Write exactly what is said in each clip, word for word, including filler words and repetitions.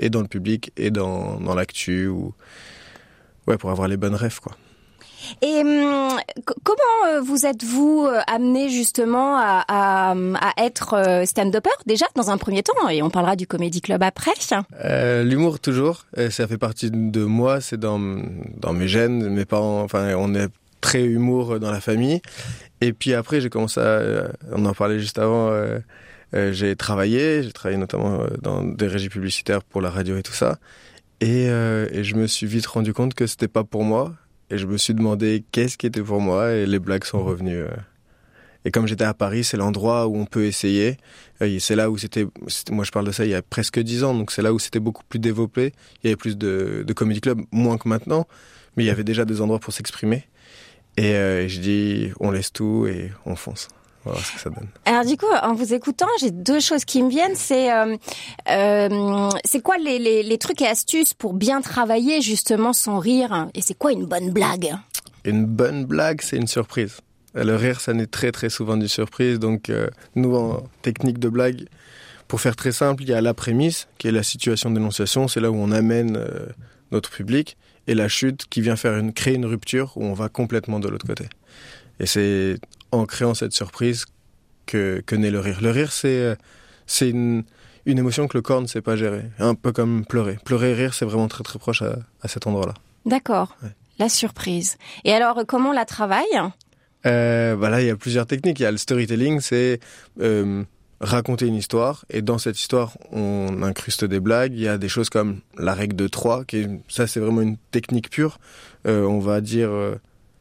et dans le public et dans, dans l'actu, ou ouais, pour avoir les bonnes refs, quoi. Et hum, c- comment vous êtes-vous amené justement à, à, à être stand-upper déjà dans un premier temps, et on parlera du Comedy Club après. Euh, l'humour toujours, euh, ça fait partie de moi, c'est dans dans mes gènes, mes parents, enfin on est très humour dans la famille. Et puis après j'ai commencé à, euh, on en parlait juste avant, euh, euh, j'ai travaillé, j'ai travaillé notamment dans des régies publicitaires pour la radio et tout ça. Et, euh, et je me suis vite rendu compte que c'était pas pour moi. Et je me suis demandé qu'est-ce qui était pour moi, et les blagues sont revenues. Et comme j'étais à Paris, c'est l'endroit où on peut essayer. Et c'est là où c'était, c'était, moi je parle de ça il y a presque dix ans, donc c'est là où c'était beaucoup plus développé. Il y avait plus de, de comedy club, moins que maintenant, mais il y avait déjà des endroits pour s'exprimer. Et, euh, et je dis, on laisse tout et on fonce. On va voir ce que ça donne. Alors du coup, en vous écoutant, j'ai deux choses qui me viennent. C'est euh, euh, c'est quoi les, les, les trucs et astuces pour bien travailler justement son rire, et c'est quoi une bonne blague? Une bonne blague, c'est une surprise. Le rire, ça n'est très très souvent une surprise. Donc euh, nous, en technique de blague, pour faire très simple, il y a la prémisse, qui est la situation d'énonciation. C'est là où on amène euh, notre public. Et la chute qui vient faire une, créer une rupture où on va complètement de l'autre côté. Et c'est en créant cette surprise que, que naît le rire. Le rire, c'est, c'est une, une émotion que le corps ne sait pas gérer. Un peu comme pleurer. Pleurer et rire, c'est vraiment très très proche à, à cet endroit-là. D'accord. Ouais. La surprise. Et alors, comment on la travaille ? euh, bah là, il y a plusieurs techniques. Il y a le storytelling, c'est euh, raconter une histoire. Et dans cette histoire, on incruste des blagues. Il y a des choses comme la règle de trois. Qui est, ça, c'est vraiment une technique pure. Euh, on va dire... Euh,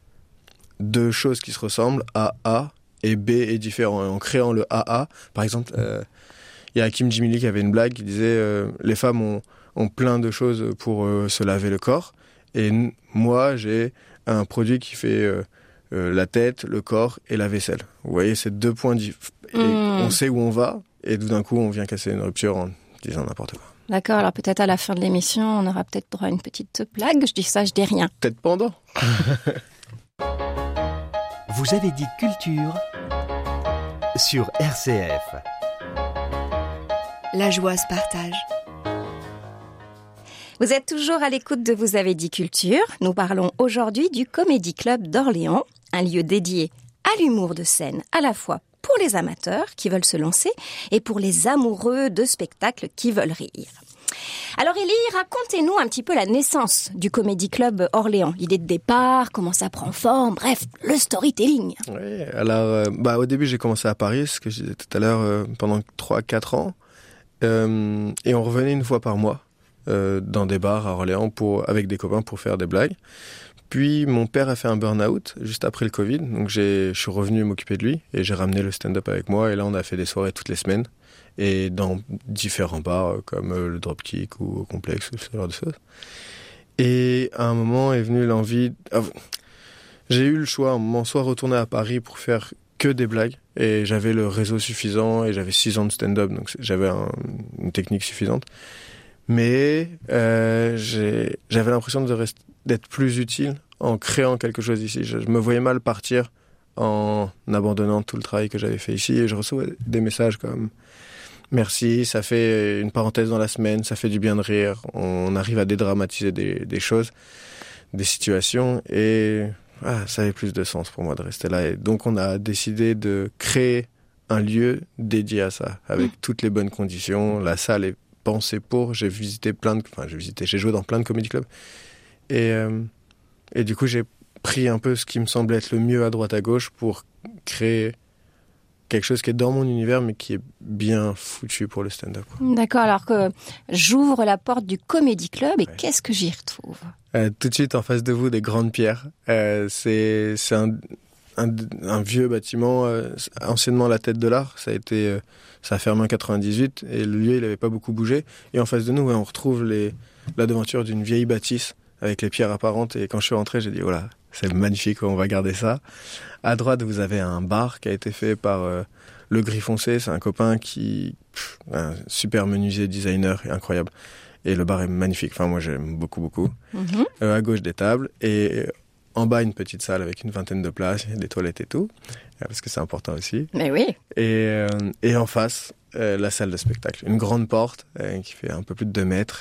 deux choses qui se ressemblent, A, A, et B est différent. Et en créant le A A, par exemple, euh, il y a Hakim Djimili qui avait une blague qui disait euh, les femmes ont, ont plein de choses pour euh, se laver le corps, et n- moi j'ai un produit qui fait euh, euh, la tête, le corps et la vaisselle. Vous voyez, c'est deux points dif- et mmh. On sait où on va, et tout d'un coup on vient casser une rupture en disant n'importe quoi. D'accord, alors peut-être à la fin de l'émission on aura peut-être droit à une petite blague. Je dis ça, je dis rien. Peut-être pendant. Vous avez dit culture sur R C F. La joie se partage. Vous êtes toujours à l'écoute de Vous avez dit culture. Nous parlons aujourd'hui du Comedy Club d'Orléans, un lieu dédié à l'humour de scène, à la fois pour les amateurs qui veulent se lancer et pour les amoureux de spectacles qui veulent rire. Alors Élie, racontez-nous un petit peu la naissance du Comedy Club Orléans, l'idée de départ, comment ça prend forme, bref, le storytelling. Oui, alors euh, bah, au début j'ai commencé à Paris, ce que je disais tout à l'heure, euh, pendant trois à quatre ans, euh, et on revenait une fois par mois euh, dans des bars à Orléans pour, avec des copains pour faire des blagues. Puis mon père a fait un burn-out juste après le Covid, donc j'ai, je suis revenu m'occuper de lui et j'ai ramené le stand-up avec moi, et là on a fait des soirées toutes les semaines. Et dans différents bars comme le Dropkick ou au Complexe, ce genre de choses. Et à un moment est venue l'envie... J'ai eu le choix à un moment, soit retourner à Paris pour faire que des blagues, et j'avais le réseau suffisant, et j'avais six ans de stand-up, donc j'avais un, une technique suffisante. Mais euh, j'ai, j'avais l'impression de rester, d'être plus utile en créant quelque chose ici. Je, je me voyais mal partir en abandonnant tout le travail que j'avais fait ici, et je recevais des messages comme... Merci, ça fait une parenthèse dans la semaine, ça fait du bien de rire, on arrive à dédramatiser des, des choses, des situations, et ah, ça avait plus de sens pour moi de rester là. Et donc on a décidé de créer un lieu dédié à ça, avec mmh. toutes les bonnes conditions. La salle est pensée pour, j'ai visité plein de, enfin j'ai visité, j'ai joué dans plein de comedy clubs, et, euh, et du coup j'ai pris un peu ce qui me semblait être le mieux à droite à gauche pour créer quelque chose qui est dans mon univers, mais qui est bien foutu pour le stand-up. D'accord, alors que j'ouvre la porte du Comedy Club, et ouais. Qu'est-ce que j'y retrouve ? euh, Tout de suite, en face de vous, des grandes pierres. Euh, c'est c'est un, un, un vieux bâtiment, euh, anciennement la Tête de l'Art. Ça a été, euh, ça a fermé en quatre-vingt-dix-huit, et le lieu, il n'avait pas beaucoup bougé. Et en face de nous, ouais, on retrouve les, la devanture d'une vieille bâtisse avec les pierres apparentes. Et quand je suis rentré, j'ai dit, voilà, c'est magnifique, on va garder ça. À droite, vous avez un bar qui a été fait par euh, Le Gris Foncé. C'est un copain qui... Pff, un super menuisier, designer, incroyable. Et le bar est magnifique. Enfin, moi, j'aime beaucoup, beaucoup. Mm-hmm. Euh, à gauche, des tables. Et en bas, une petite salle avec une vingtaine de places, des toilettes et tout. Parce que c'est important aussi. Mais oui. Et, euh, et en face, euh, la salle de spectacle. Une grande porte euh, qui fait un peu plus de deux mètres.